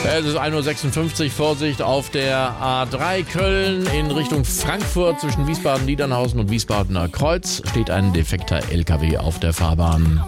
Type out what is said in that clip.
Es ist 1.56 Uhr, Vorsicht auf der A3 Köln in Richtung Frankfurt zwischen Wiesbaden-Niedernhausen und Wiesbadener Kreuz steht ein defekter LKW auf der Fahrbahn.